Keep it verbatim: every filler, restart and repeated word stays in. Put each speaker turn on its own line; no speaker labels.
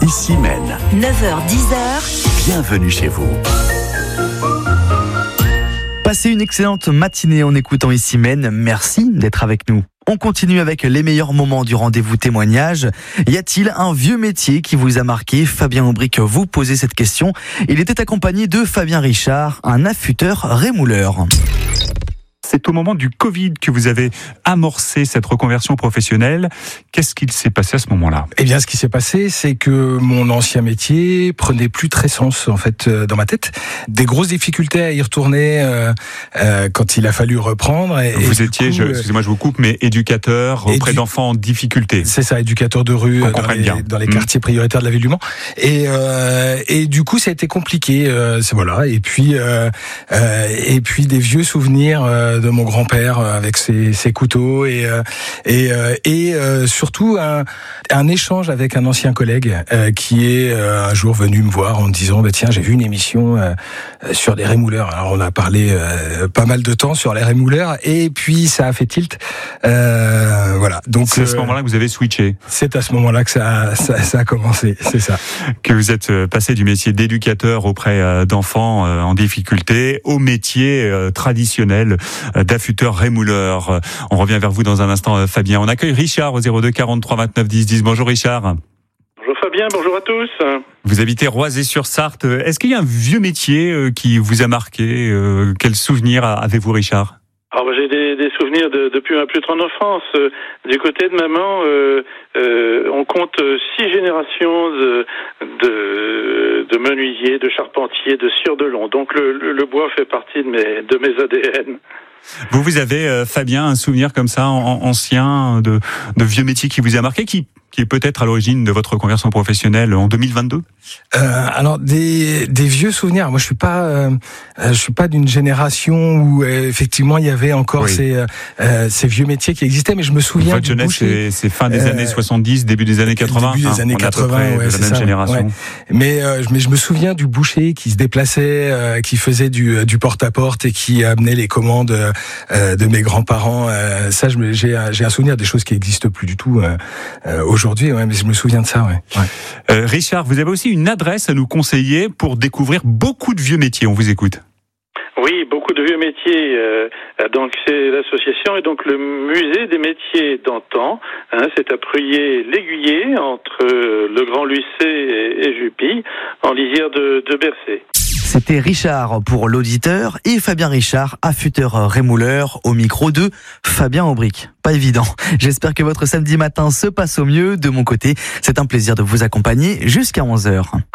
Ici Maine.
neuf heures dix.
Bienvenue chez vous.
Passez une excellente matinée en écoutant Ici Maine. Merci d'être avec nous. On continue avec les meilleurs moments du rendez-vous témoignage. Y a-t-il un vieux métier qui vous a marqué? Fabien Aubric vous posait cette question. Il était accompagné de Fabien Richard, un affûteur rémouleur.
C'est au moment du Covid que vous avez amorcé cette reconversion professionnelle. Qu'est-ce qu'il s'est passé à ce moment-là?
Eh bien, ce qui s'est passé, c'est que mon ancien métier prenait plus très sens, en fait, euh, dans ma tête. Des grosses difficultés à y retourner euh, euh, quand il a fallu reprendre. Et,
vous
et
étiez,
coup,
je, excusez-moi, je vous coupe, mais éducateur auprès
édu...
d'enfants en difficulté.
C'est ça, éducateur de rue
Qu'on
dans
comprenne
les,
bien.
dans les
mmh.
quartiers prioritaires de la ville du Mans. Et, euh, et du coup, ça a été compliqué. Euh, c'est voilà. Et puis, euh, euh, et puis des vieux souvenirs euh, de mon grand-père avec ses, ses couteaux et euh, et euh, et euh, surtout un, un échange avec un ancien collègue euh, qui est euh, un jour venu me voir en me disant bah tiens, j'ai vu une émission euh, sur les rémouleurs. Alors on a parlé euh, pas mal de temps sur les rémouleurs et puis ça a fait tilt. Euh, voilà. Donc
c'est à ce moment-là que vous avez switché.
C'est à ce moment-là que ça ça, ça a commencé. C'est ça.
Que vous êtes passé du métier d'éducateur auprès d'enfants en difficulté au métier traditionnel d'affûteur rémouleur. On revient vers vous dans un instant, Fabien. On accueille Richard au zéro deux quarante-trois vingt-neuf dix dix. Bonjour Richard.
Bonjour Fabien, bonjour à tous.
Vous habitez Roisey-sur-Sarthe. Est-ce qu'il y a un vieux métier qui vous a marqué? Quel souvenir avez-vous, Richard?
Alors, j'ai des, des souvenirs de, depuis ma plus tendre enfance. Du côté de maman, euh, euh, on compte six générations de, de, de menuisiers, de charpentiers, de scieurs de long. Donc le, le, le bois fait partie de mes, de mes A D N.
Vous, vous avez, euh, Fabien, un souvenir comme ça, en, ancien, de, de vieux métier qui vous a marqué, qui, qui est peut-être à l'origine de votre conversion professionnelle en deux mille vingt-deux?
Euh, alors des des vieux souvenirs. Moi, je suis pas euh, je suis pas d'une génération où euh, effectivement il y avait encore oui. ces euh, ces vieux métiers qui existaient, mais je me souviens.
Votre jeunesse, c'est, c'est fin des euh, années soixante-dix, début des années quatre-vingts.
Début des
hein,
années quatre-vingts, ouais,
de
c'est
la même
ça,
génération.
Ouais. Mais euh, mais je me souviens du boucher qui se déplaçait, euh, qui faisait du du porte-à-porte et qui amenait les commandes euh, de mes grands-parents. Euh, ça, je me, j'ai j'ai un souvenir des choses qui existent plus du tout euh, euh, aujourd'hui. Ouais, mais je me souviens de ça. Ouais. ouais.
Euh, Richard, vous avez aussi une adresse à nous conseiller pour découvrir beaucoup de vieux métiers. On vous écoute.
Oui, beaucoup de vieux métiers. Euh, donc c'est l'association et donc le musée des métiers d'antan. Hein, c'est à Pruyé-l'Aiguillé entre le Grand Lucé et, et Jupy, en lisière de, de Bercé.
C'était Richard pour l'auditeur et Fabien Richard, affûteur rémouleur, au micro de Fabien Aubric. Pas évident. J'espère que votre samedi matin se passe au mieux. De mon côté, c'est un plaisir de vous accompagner jusqu'à onze heures.